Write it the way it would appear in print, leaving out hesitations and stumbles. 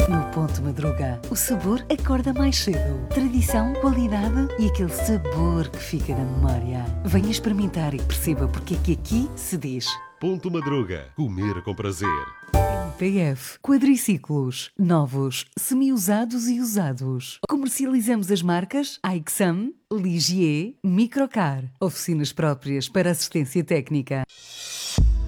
No Ponto Madruga, o sabor acorda mais cedo. Tradição, qualidade e aquele sabor que fica na memória. Venha experimentar e perceba porque é que aqui se diz Ponto Madruga. Comer com prazer. PF, quadriciclos, novos, semi-usados e usados. Comercializamos as marcas Aixam, Ligier, Microcar. Oficinas próprias para assistência técnica.